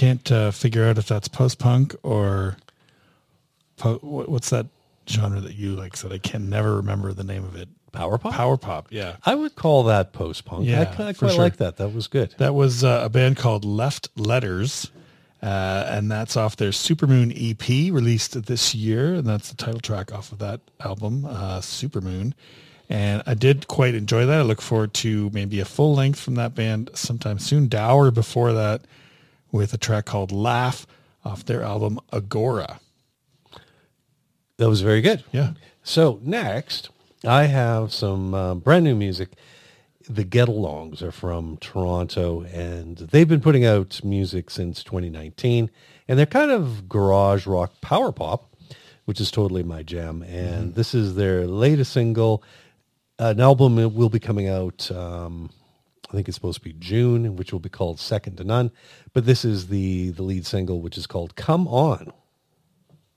can't figure out if that's post-punk or what's that genre that you like said? I can never remember the name of it. Power pop? Power pop, yeah. I would call that post-punk. Yeah, I for quite sure. like that. That was good. That was a band called Left Letters, and that's off their Supermoon EP released this year, and that's the title track off of that album, Supermoon. And I did quite enjoy that. I look forward to maybe a full length from that band sometime soon. Dower before that with a track called Laugh off their album Agora. That was very good. Yeah. So next, I have some brand new music. The Get Alongs are from Toronto, and they've been putting out music since 2019, and they're kind of garage rock power pop, which is totally my jam. And this is their latest single. An album will be coming out, I think it's supposed to be June, which will be called Second to None. But this is the lead single, which is called Come On.